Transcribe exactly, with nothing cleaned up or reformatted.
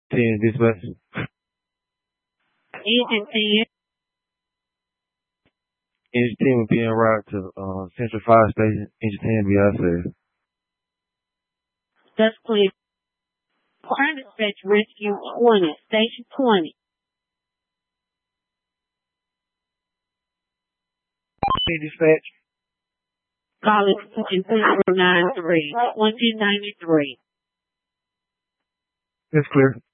ten dispatch. Engine ten. Engine ten will be en route to uh, Central Fire Station. Engine ten be outside. That's clear. Fire dispatch rescue twenty. Station twenty. Dispatch. Calling zero nine three. twenty ninety-three. That's clear.